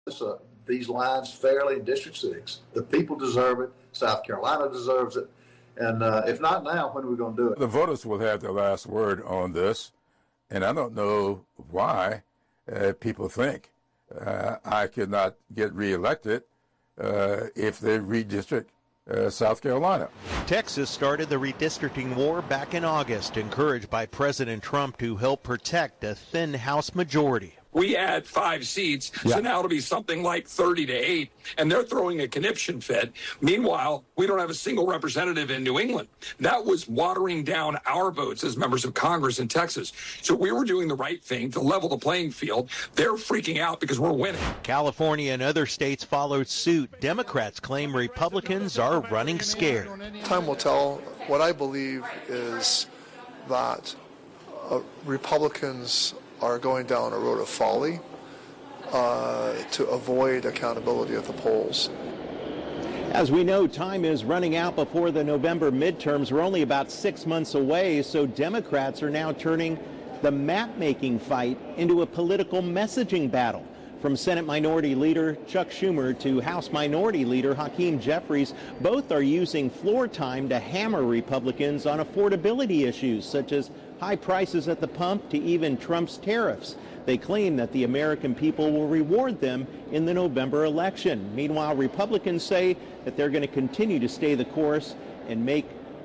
these lines fairly in District 6. The people deserve it. South Carolina deserves it. And if not now, when are we going to do it? The voters will have the last word on this. And I don't know why people think I could not get reelected if they redistrict South Carolina. Texas started the redistricting war back in August, encouraged by President Trump to help protect a thin House majority. We add 5 seats, so now it'll be something like 30-8, and they're throwing a conniption fit. Meanwhile, we don't have a single representative in New England. That was watering down our votes as members of Congress in Texas. So we were doing the right thing to level the playing field. They're freaking out because we're winning. California and other states followed suit. Democrats claim Republicans are running scared. Time will tell. What I believe is that Republicans are going down a road of folly to avoid accountability at the polls. As we know, time is running out before the November midterms. We're only about 6 months away, so Democrats are now turning the map-making fight into a political messaging battle. From Senate Minority Leader Chuck Schumer to House Minority Leader Hakeem Jeffries, both are using floor time to hammer Republicans on affordability issues such as high prices at the pump to even Trump's tariffs. They claim that the American people will reward them in the November election. Meanwhile, Republicans say that they're going to continue to stay the course and make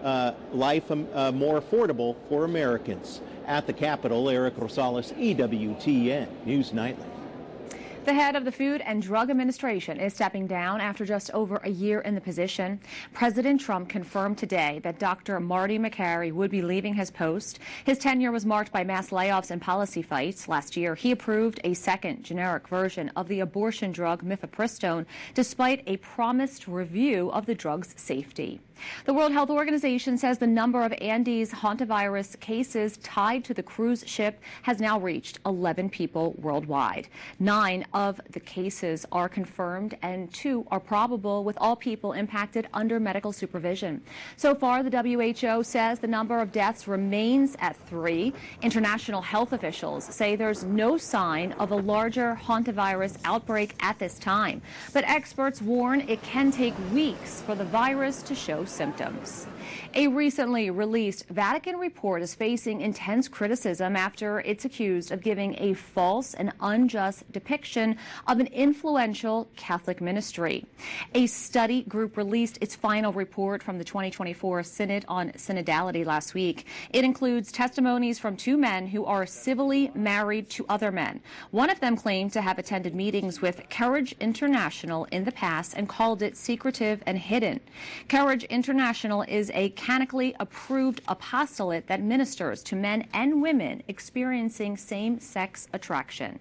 life more affordable for Americans. At the Capitol, Eric Rosales, EWTN News Nightly. The head of the Food and Drug Administration is stepping down after just over a year in the position. President Trump confirmed today that Dr. Marty Makary would be leaving his post. His tenure was marked by mass layoffs and policy fights. Last year, he approved a second generic version of the abortion drug mifepristone, despite a promised review of the drug's safety. The World Health Organization says the number of Andes hantavirus cases tied to the cruise ship has now reached 11 people worldwide. 9 of the cases are confirmed and 2 are probable, with all people impacted under medical supervision. So far, the WHO says the number of deaths remains at 3. International health officials say there's no sign of a larger hantavirus outbreak at this time. But experts warn it can take weeks for the virus to show symptoms. A recently released Vatican report is facing intense criticism after it's accused of giving a false and unjust depiction of an influential Catholic ministry. A study group released its final report from the 2024 Synod on Synodality last week. It includes testimonies from 2 men who are civilly married to other men. One of them claimed to have attended meetings with Courage International in the past and called it secretive and hidden. Courage International is a canonically approved apostolate that ministers to men and women experiencing same-sex attraction.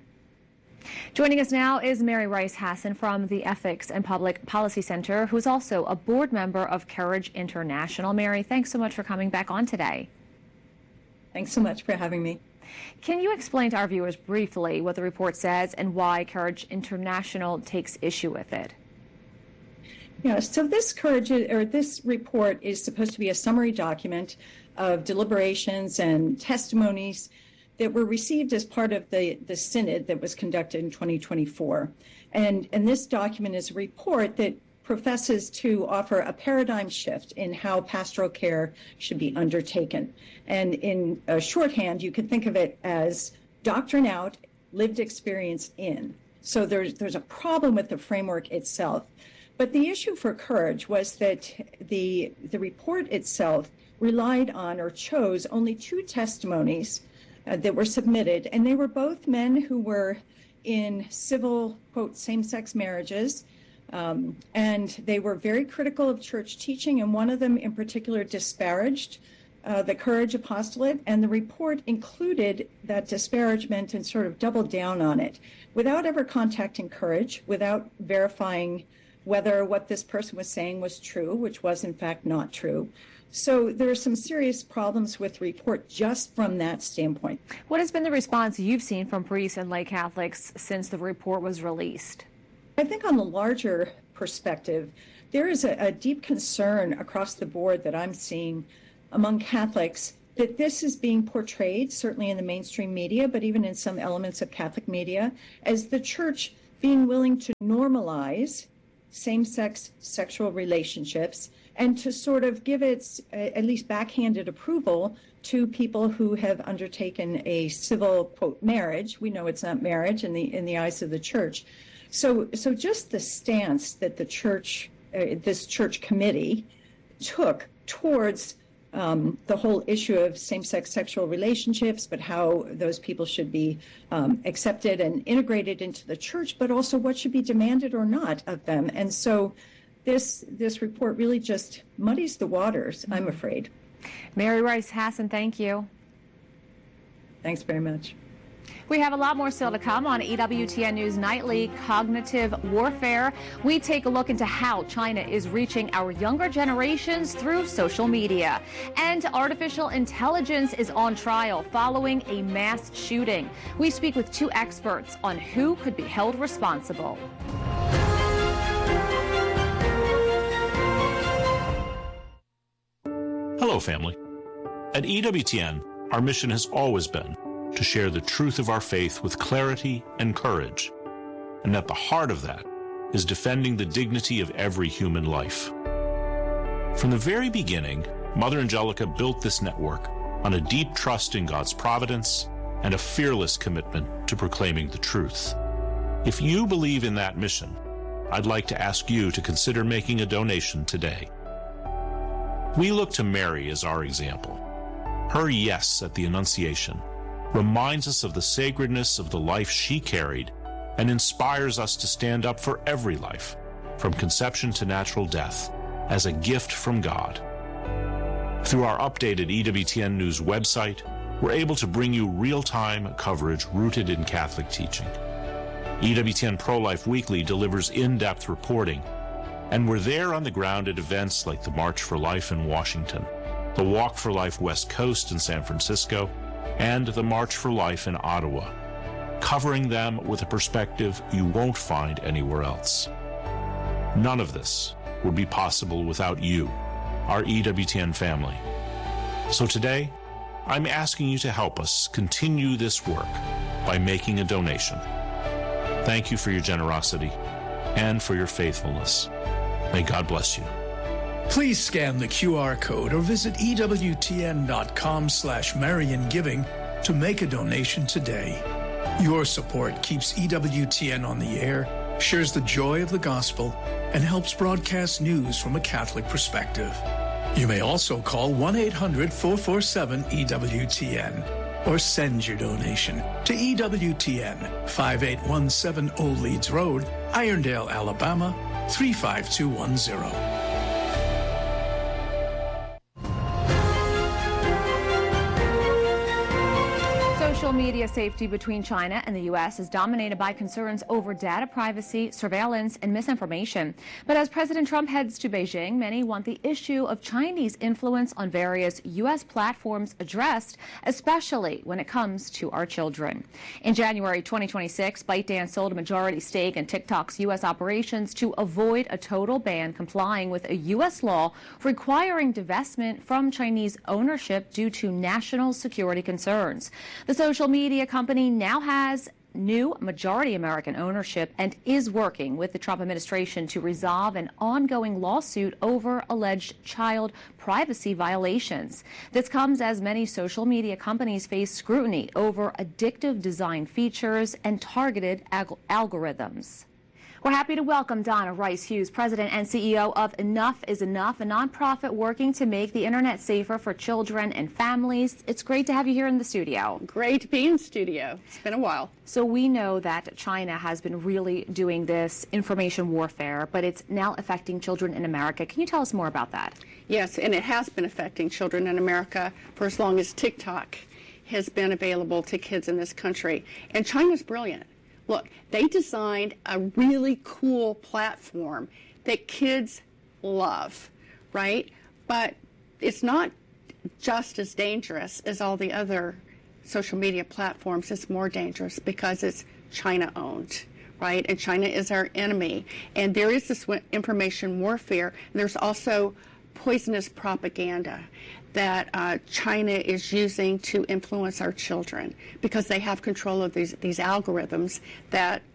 Joining us now is Mary Rice Hassan from the Ethics and Public Policy Center, who's also a board member of Courage International. Mary, thanks so much for coming back on today. Thanks so much for having me. Can you explain to our viewers briefly what the report says and why Courage International takes issue with it? Yeah, so this report is supposed to be a summary document of deliberations and testimonies that were received as part of the synod that was conducted in 2024. And this document is a report that professes to offer a paradigm shift in how pastoral care should be undertaken. And in a shorthand, you can think of it as doctrine out, lived experience in. So there's a problem with the framework itself. But the issue for Courage was that the report itself relied on or chose only 2 testimonies that were submitted, and they were both men who were in civil, quote, same-sex marriages, and they were very critical of church teaching, and one of them in particular disparaged the Courage apostolate, and the report included that disparagement and sort of doubled down on it without ever contacting Courage, without verifying whether what this person was saying was true, which was in fact not true. So there are some serious problems with the report just from that standpoint. What has been the response you've seen from priests and lay Catholics since the report was released? I think on the larger perspective, there is a deep concern across the board that I'm seeing among Catholics that this is being portrayed, certainly in the mainstream media, but even in some elements of Catholic media, as the church being willing to normalize same-sex sexual relationships and to sort of give its at least backhanded approval to people who have undertaken a civil, quote, marriage. We know it's not marriage in the eyes of the church. So just the stance that the church, this church committee took towards the whole issue of same-sex sexual relationships, but how those people should be accepted and integrated into the church, but also what should be demanded or not of them. And so this report really just muddies the waters, I'm afraid. Mary Rice Hasson, thank you. Thanks very much. We have a lot more still to come on EWTN News Nightly, Cognitive Warfare. We take a look into how China is reaching our younger generations through social media. And artificial intelligence is on trial following a mass shooting. We speak with two experts on who could be held responsible. Hello, family. At EWTN, our mission has always been to share the truth of our faith with clarity and courage. And at the heart of that is defending the dignity of every human life. From the very beginning, Mother Angelica built this network on a deep trust in God's providence and a fearless commitment to proclaiming the truth. If you believe in that mission, I'd like to ask you to consider making a donation today. We look to Mary as our example. Her yes at the Annunciation reminds us of the sacredness of the life she carried and inspires us to stand up for every life, from conception to natural death, as a gift from God. Through our updated EWTN News website, we're able to bring you real-time coverage rooted in Catholic teaching. EWTN Pro-Life Weekly delivers in-depth reporting, and we're there on the ground at events like the March for Life in Washington, the Walk for Life West Coast in San Francisco, and the March for Life in Ottawa, covering them with a perspective you won't find anywhere else. None of this would be possible without you, our EWTN family. So today, I'm asking you to help us continue this work by making a donation. Thank you for your generosity and for your faithfulness. May God bless you. Please scan the QR code or visit EWTN.com/MarionGiving to make a donation today. Your support keeps EWTN on the air, shares the joy of the gospel, and helps broadcast news from a Catholic perspective. You may also call 1-800-447-EWTN or send your donation to EWTN, 5817 Old Leeds Road, Irondale, Alabama, 35210. Social media safety between China and the U.S. is dominated by concerns over data privacy, surveillance, and misinformation. But as President Trump heads to Beijing, many want the issue of Chinese influence on various U.S. platforms addressed, especially when it comes to our children. In January 2026, ByteDance sold a majority stake in TikTok's U.S. operations to avoid a total ban, complying with a U.S. law requiring divestment from Chinese ownership due to national security concerns. The social media company now has new majority American ownership and is working with the Trump administration to resolve an ongoing lawsuit over alleged child privacy violations. This comes as many social media companies face scrutiny over addictive design features and targeted algorithms. We're happy to welcome Donna Rice Hughes, President and CEO of Enough is Enough, a nonprofit working to make the internet safer for children and families. It's great to have you here in the studio. Great to be in studio. It's been a while. So we know that China has been really doing this information warfare, but it's now affecting children in America. Can you tell us more about that? Yes, and it has been affecting children in America for as long as TikTok has been available to kids in this country. And China's brilliant. Look, they designed a really cool platform that kids love, right? But it's not just as dangerous as all the other social media platforms. It's more dangerous because it's China-owned, right? And China is our enemy. And there is this information warfare. There's also poisonous propaganda that China is using to influence our children because they have control of these algorithms that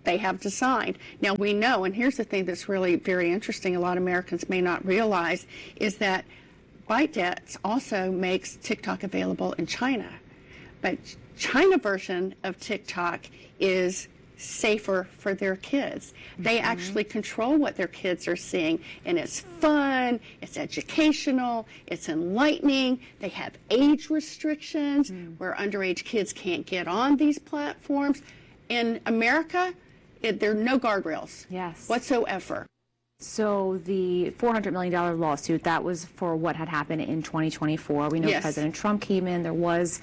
they have designed. Now we know, and here's the thing that's really very interesting, a lot of Americans may not realize, is that ByteDance also makes TikTok available in China. But China version of TikTok is safer for their kids. They actually control what their kids are seeing, and it's fun, it's educational, it's enlightening. They have age restrictions where underage kids can't get on these platforms. In America, there are no guardrails whatsoever. So the $400 million lawsuit, that was for what had happened in 2024. We know President Trump came in. There was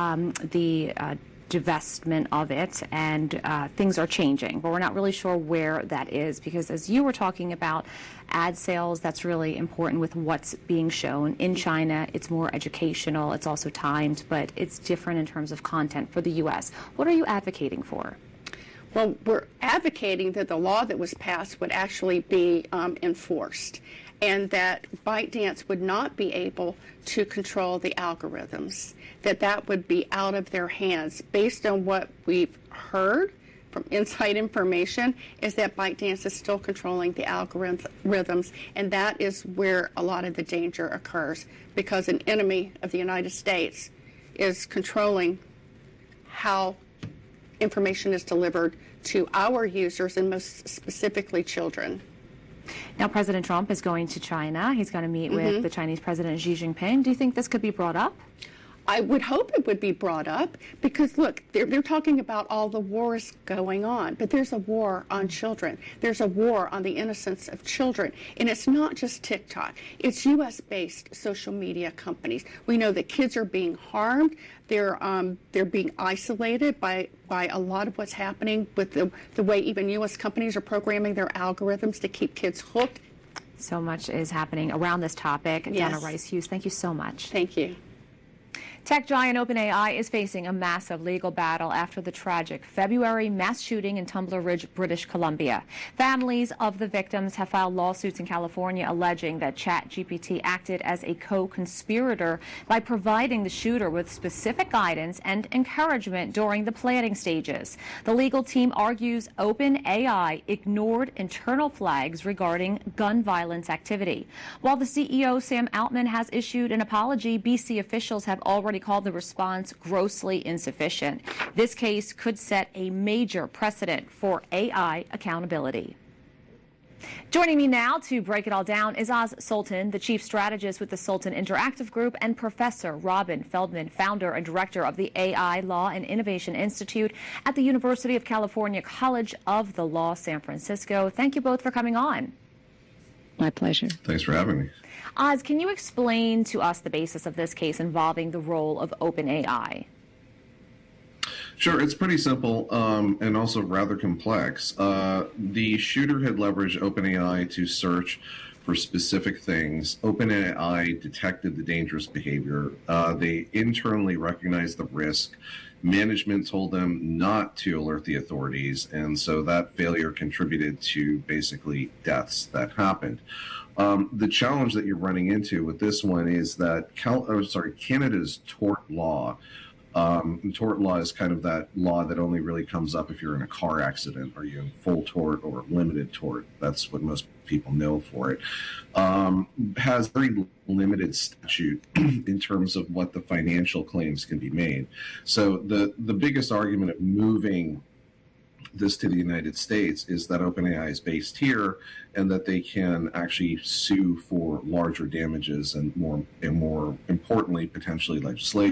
the divestment of it, and things are changing, but we're not really sure where that is, because as you were talking about ad sales, that's really important with what's being shown. In China, it's more educational, it's also timed, but it's different in terms of content for the U.S. What are you advocating for? Well, we're advocating that the law that was passed would actually be enforced, and that ByteDance would not be able to control the algorithms, that would be out of their hands. Based on what we've heard from inside information, is that ByteDance is still controlling the algorithms, and that is where a lot of the danger occurs, because an enemy of the United States is controlling how information is delivered to our users, and most specifically children. Now, President Trump is going to China. He's going to meet with the Chinese President Xi Jinping. Do you think this could be brought up? I would hope it would be brought up, because, look, they're talking about all the wars going on, but there's a war on children. There's a war on the innocence of children. And it's not just TikTok. It's U.S.-based social media companies. We know that kids are being harmed. They're being isolated by a lot of what's happening with the way even U.S. companies are programming their algorithms to keep kids hooked. So much is happening around this topic. Yes. Donna Rice Hughes, thank you so much. Thank you. Tech giant OpenAI is facing a massive legal battle after the tragic February mass shooting in Tumbler Ridge, British Columbia. Families of the victims have filed lawsuits in California alleging that ChatGPT acted as a co-conspirator by providing the shooter with specific guidance and encouragement during the planning stages. The legal team argues OpenAI ignored internal flags regarding gun violence activity. While the CEO, Sam Altman, has issued an apology, BC officials have already called the response grossly insufficient. This case could set a major precedent for AI accountability. Joining me now to break it all down is Oz Sultan, the chief strategist with the Sultan Interactive Group, and Professor Robin Feldman, founder and director of the AI Law and Innovation Institute at the University of California College of the Law, San Francisco. Thank you both for coming on. My pleasure. Thanks for having me. Oz, can you explain to us the basis of this case involving the role of OpenAI? Sure, it's pretty simple and also rather complex. The shooter had leveraged OpenAI to search for specific things. OpenAI detected the dangerous behavior. They internally recognized the risk. Management told them not to alert the authorities, and so that failure contributed to basically deaths that happened. The challenge that you're running into with this one is that Canada's tort law. Tort law is kind of that law that only really comes up if you're in a car accident. Are you in full tort or limited tort? That's what most people know for it. Has very limited statute in terms of what the financial claims can be made. So the biggest argument of moving this to the United States is that OpenAI is based here and that they can actually sue for larger damages and more importantly, potentially legislation.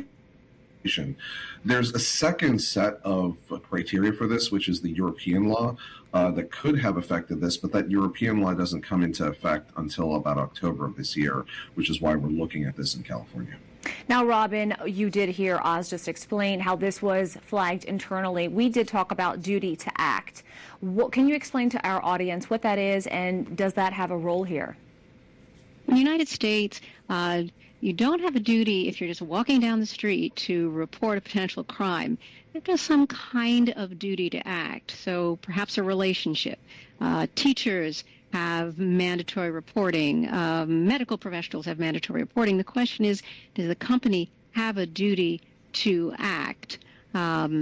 There's a second set of criteria for this, which is the European law that could have affected this, but that European law doesn't come into effect until about October of this year, which is why we're looking at this in California. Now, Robin, you did hear Oz just explain how this was flagged internally. We did talk about duty to act. Can you explain to our audience what that is, and does that have a role here? In the United States, you don't have a duty if you're just walking down the street to report a potential crime. There's some kind of duty to act. So perhaps a relationship. Teachers have mandatory reporting. Medical professionals have mandatory reporting. The question is, does the company have a duty to act?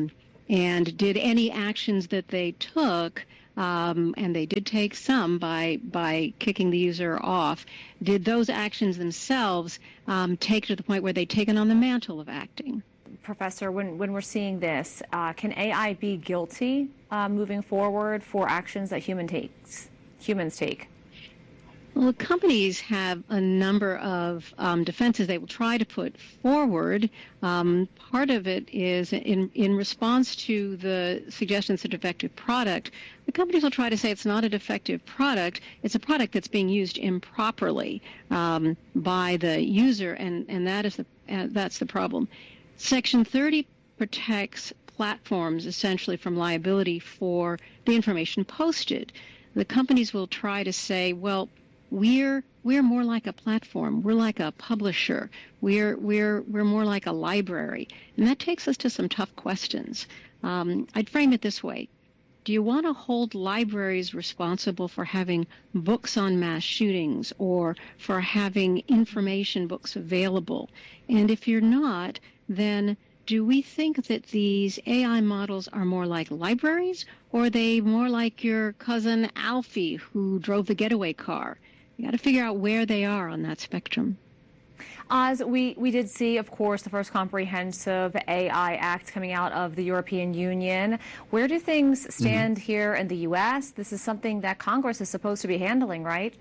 And did any actions that they took, and they did take some by kicking the user off, did those actions themselves take to the point where they'd taken on the mantle of acting? Professor, when we're seeing this, can AI be guilty moving forward for actions that humans take? Well, companies have a number of defenses they will try to put forward. Part of it is in response to the suggestion it's a defective product, the companies will try to say it's not a defective product, it's a product that's being used improperly by the user, and that's the problem. Section 30 protects platforms essentially from liability for the information posted. The companies will try to say, well, we're more like a platform. We're like a publisher. We're more like a library, and that takes us to some tough questions. I'd frame it this way: do you want to hold libraries responsible for having books on mass shootings or for having information books available? And if you're not, then do we think that these AI models are more like libraries, or are they more like your cousin Alfie who drove the getaway car? You got to figure out where they are on that spectrum. Oz, we did see, of course, the first comprehensive AI Act coming out of the European Union. Where do things stand here in the U.S.? This is something that Congress is supposed to be handling, right?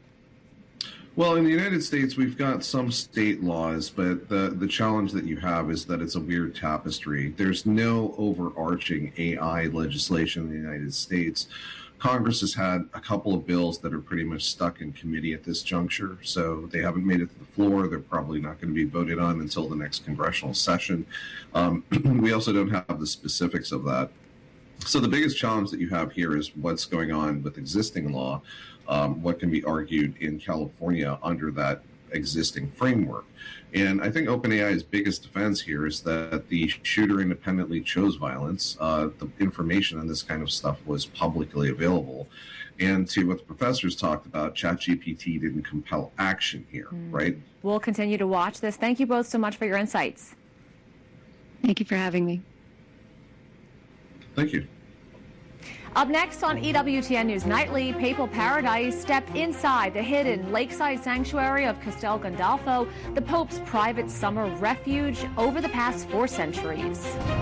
Well, in the United States, we've got some state laws, but the challenge that you have is that it's a weird tapestry. There's no overarching AI legislation in the United States. Congress has had a couple of bills that are pretty much stuck in committee at this juncture, so they haven't made it to the floor. They're probably not going to be voted on until the next congressional session. We also don't have the specifics of that. So the biggest challenge that you have here is what's going on with existing law, what can be argued in California under that existing framework. And I think OpenAI's biggest defense here is that the shooter independently chose violence. The information on this kind of stuff was publicly available. And to what the professors talked about, ChatGPT didn't compel action here, right? We'll continue to watch this. Thank you both so much for your insights. Thank you for having me. Thank you. Up next on EWTN News Nightly, Papal Paradise stepped inside the hidden lakeside sanctuary of Castel Gandolfo, the Pope's private summer refuge over the past 4 centuries.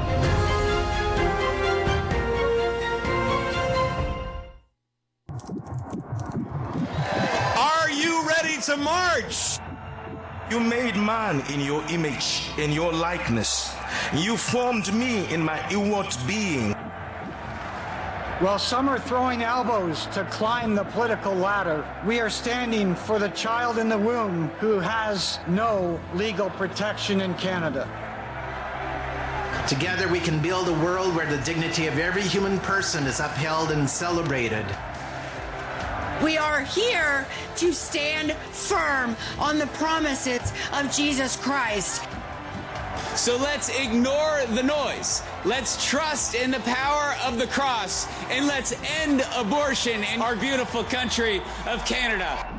Are you ready to march? You made man in your image, in your likeness. You formed me in my inward being. While some are throwing elbows to climb the political ladder, we are standing for the child in the womb who has no legal protection in Canada. Together we can build a world where the dignity of every human person is upheld and celebrated. We are here to stand firm on the promises of Jesus Christ. So let's ignore the noise. Let's trust in the power of the cross, and let's end abortion in our beautiful country of Canada.